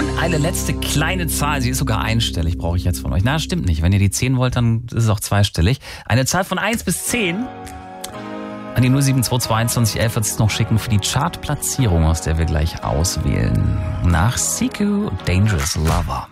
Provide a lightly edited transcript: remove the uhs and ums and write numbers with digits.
Und eine letzte kleine Zahl, sie ist sogar einstellig, brauche ich jetzt von euch. Na, stimmt nicht. Wenn ihr die 10 wollt, dann ist es auch zweistellig. Eine Zahl von 1 bis 10 an die 0722211 wird es noch schicken für die Chartplatzierung, aus der wir gleich auswählen. Nach Siku, Dangerous Lover.